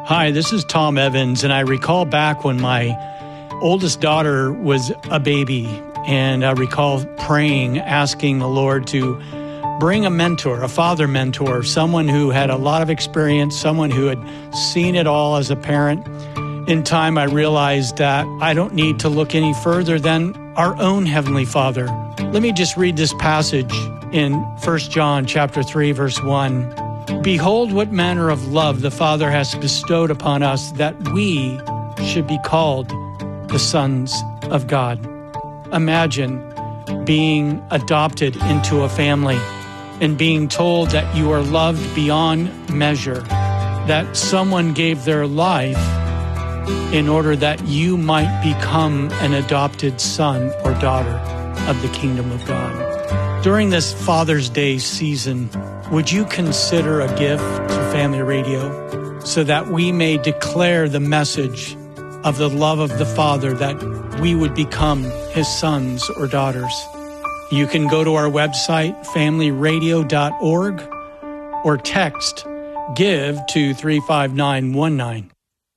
Hi, this is Tom Evans, and I recall back when my oldest daughter was a baby, and I recall praying, asking the Lord to bring a mentor, a father mentor, someone who had a lot of experience, someone who had seen it all as a parent. In time, I realized that I don't need to look any further than our own Heavenly Father. Let me just read this passage in 1 John chapter 3, verse 1. Behold, what manner of love the Father has bestowed upon us, that we should be called the sons of God. Imagine being adopted into a family and being told that you are loved beyond measure, that someone gave their life in order that you might become an adopted son or daughter of the kingdom of God. During this Father's Day season, would you consider a gift to Family Radio so that we may declare the message of the love of the Father, that we would become His sons or daughters? You can go to our website, familyradio.org, or text GIVE to 35919.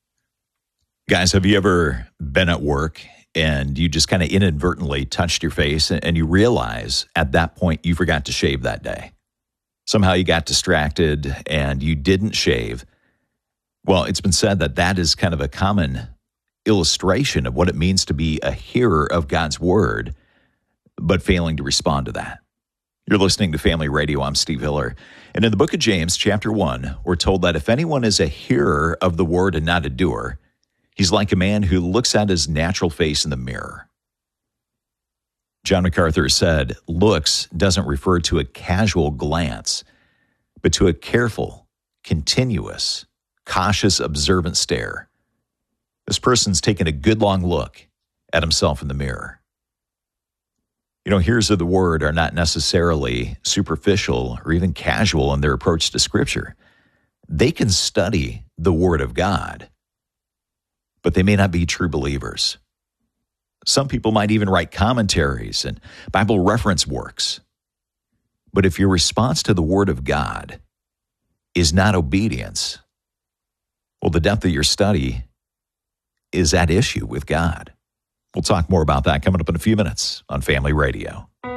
Guys, have you ever been at work and you just kind of inadvertently touched your face and you realize at that point you forgot to shave that day? Somehow you got distracted and you didn't shave. Well, it's been said that that is kind of a common illustration of what it means to be a hearer of God's word, but failing to respond to that. You're listening to Family Radio. I'm Steve Hiller. And in the book of James, chapter 1, we're told that if anyone is a hearer of the word and not a doer, he's like a man who looks at his natural face in the mirror. John MacArthur said, looks doesn't refer to a casual glance, but to a careful, continuous, cautious, observant stare. This person's taken a good long look at himself in the mirror. You know, hearers of the word are not necessarily superficial or even casual in their approach to Scripture. They can study the Word of God, but they may not be true believers. Some people might even write commentaries and Bible reference works. But if your response to the Word of God is not obedience, well, the depth of your study is at issue with God. We'll talk more about that coming up in a few minutes on Family Radio.